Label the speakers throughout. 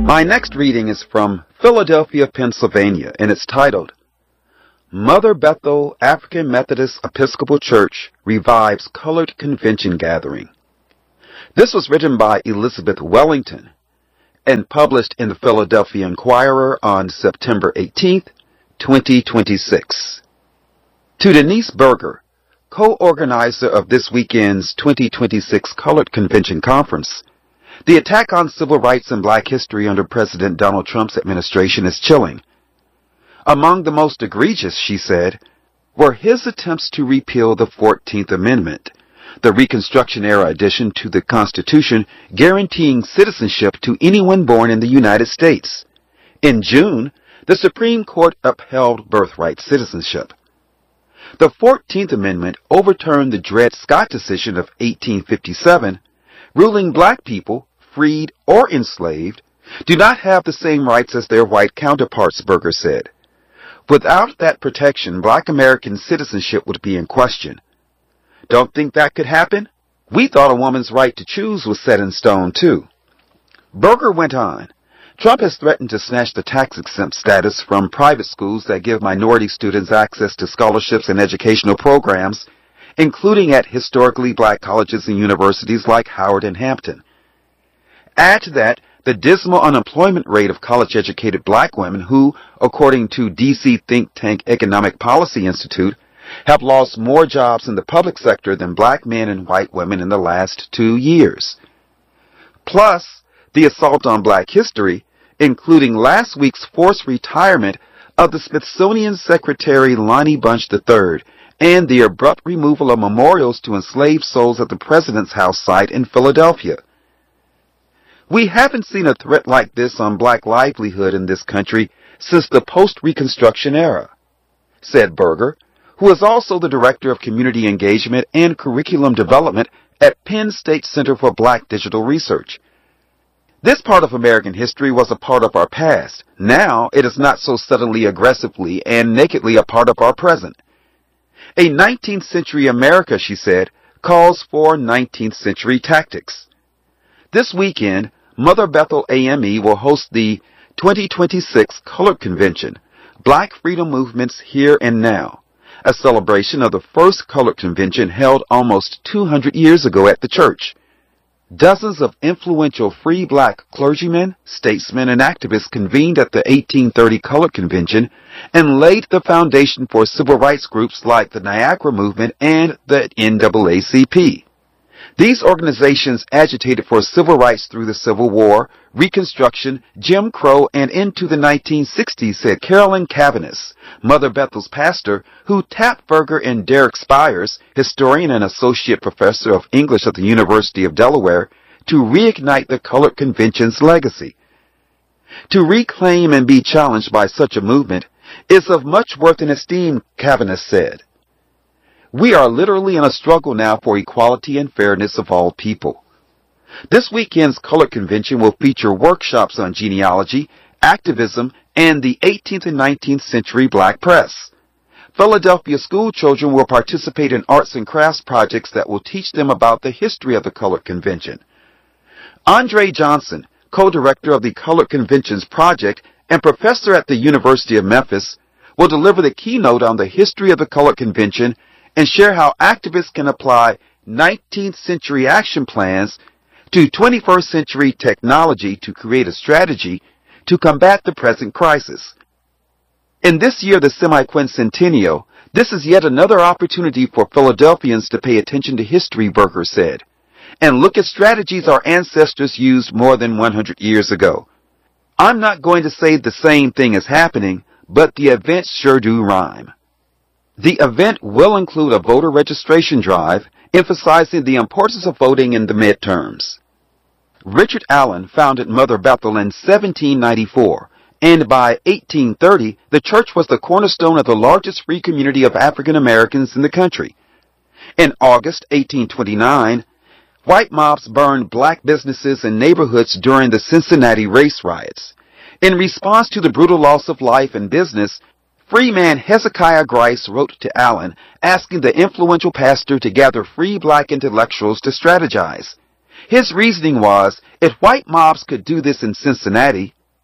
Speaker 1: My next reading is from Philadelphia, Pennsylvania, and it's titled, Mother Bethel African Methodist Episcopal Church Revives Colored Convention Gathering. This was written by Elizabeth Wellington and published in the Philadelphia Inquirer on September 18th, 2026. To Denise Berger, co-organizer of this weekend's 2026 Colored Convention Conference, the attack on civil rights and black history under President Donald Trump's administration is chilling. Among the most egregious, she said, were his attempts to repeal the 14th Amendment, the Reconstruction-era addition to the Constitution guaranteeing citizenship to anyone born in the United States. In June, the Supreme Court upheld birthright citizenship. The 14th Amendment overturned the Dred Scott decision of 1857, ruling black people, freed or enslaved, do not have the same rights as their white counterparts, Berger said. Without that protection, black American citizenship would be in question. Don't think that could happen? We thought a woman's right to choose was set in stone, too. Berger went on. Trump has threatened to snatch the tax-exempt status from private schools that give minority students access to scholarships and educational programs, including at historically black colleges and universities like Howard and Hampton. Add to that the dismal unemployment rate of college-educated black women who, according to D.C. think tank Economic Policy Institute, have lost more jobs in the public sector than black men and white women in the last 2 years. Plus, the assault on black history, including last week's forced retirement of the Smithsonian Secretary Lonnie Bunch III and the abrupt removal of memorials to enslaved souls at the President's House site in Philadelphia. We haven't seen a threat like this on black livelihood in this country since the post-Reconstruction era, said Berger, who is also the Director of Community Engagement and Curriculum Development at Penn State Center for Black Digital Research. This part of American history was a part of our past. Now it is not so suddenly, aggressively, and nakedly a part of our present. A 19th century America, she said, calls for 19th century tactics. This weekend, Mother Bethel AME will host the 2026 Colored Convention, Black Freedom Movements Here and Now, a celebration of the first colored convention held almost 200 years ago at the church. Dozens of influential free black clergymen, statesmen, and activists convened at the 1830 Colored Convention and laid the foundation for civil rights groups like the Niagara Movement and the NAACP. These organizations agitated for civil rights through the Civil War, Reconstruction, Jim Crow, and into the 1960s, said Carolyn Cavanis, Mother Bethel's pastor, who tapped Berger and Derek Spires, historian and associate professor of English at the University of Delaware, to reignite the Colored Convention's legacy. To reclaim and be challenged by such a movement is of much worth and esteem, Cavanis said. We are literally in a struggle now for equality and fairness of all people. This weekend's Colored Convention will feature workshops on genealogy, activism, and the 18th and 19th century black press. Philadelphia school children will participate in arts and crafts projects that will teach them about the history of the Colored Convention. Andre Johnson, co-director of the Colored Conventions Project and professor at the University of Memphis, will deliver the keynote on the history of the Colored Convention and share how activists can apply 19th century action plans to 21st century technology to create a strategy to combat the present crisis. In this year, the semi-quincentennial, this is yet another opportunity for Philadelphians to pay attention to history, Berger said, and look at strategies our ancestors used more than 100 years ago. I'm not going to say the same thing is happening, but the events sure do rhyme. The event will include a voter registration drive, emphasizing the importance of voting in the midterms. Richard Allen founded Mother Bethel in 1794, and by 1830, the church was the cornerstone of the largest free community of African Americans in the country. In August 1829, white mobs burned black businesses and neighborhoods during the Cincinnati race riots. In response to the brutal loss of life and business, Freeman Hezekiah Grice wrote to Allen, asking the influential pastor to gather free black intellectuals to strategize. His reasoning was, if white mobs could do this in Cincinnati,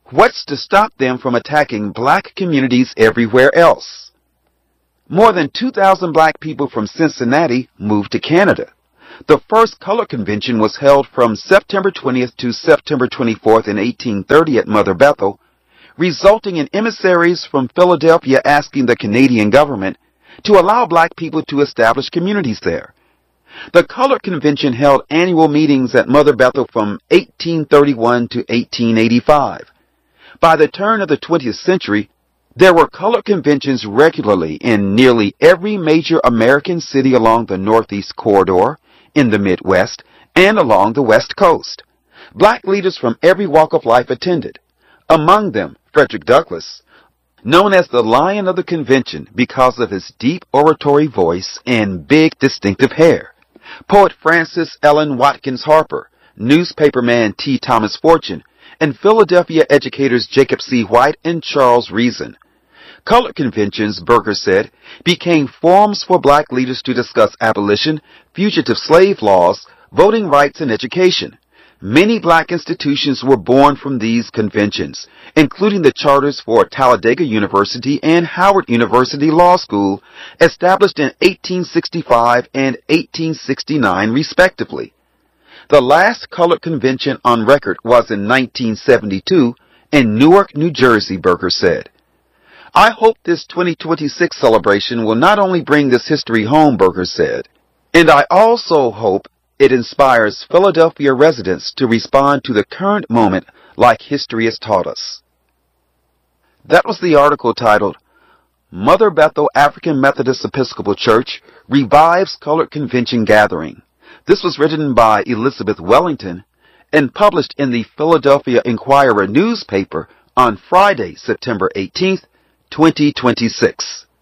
Speaker 1: What's to stop them from attacking black communities everywhere else? More than 2,000 black people from Cincinnati moved to Canada. The first color convention was held from September 20th to September 24th in 1830 at Mother Bethel, resulting in emissaries from Philadelphia asking the Canadian government to allow black people to establish communities there. The color convention held annual meetings at Mother Bethel from 1831 to 1885. By the turn of the 20th century, there were color conventions regularly in nearly every major American city along the Northeast Corridor, in the Midwest, and along the West Coast. Black leaders from every walk of life attended. Among them, Frederick Douglass, known as the Lion of the Convention because of his deep oratory voice and big distinctive hair. Poet Francis Ellen Watkins Harper, newspaperman T. Thomas Fortune, and Philadelphia educators Jacob C. White and Charles Reason. Color conventions, Berger said, became forums for black leaders to discuss abolition, fugitive slave laws, voting rights, and education. Many black institutions were born from these conventions, including the charters for Talladega University and Howard University Law School, established in 1865 and 1869 respectively. The last colored convention on record was in 1972 in Newark, New Jersey, Berger said. I hope this 2026 celebration will not only bring this history home, Berger said, and I also hope it inspires Philadelphia residents to respond to the current moment like history has taught us. That was the article titled, Mother Bethel African Methodist Episcopal Church Revives Colored Convention Gathering. This was written by Elizabeth Wellington and published in the Philadelphia Inquirer newspaper on Friday, September 18th, 2026.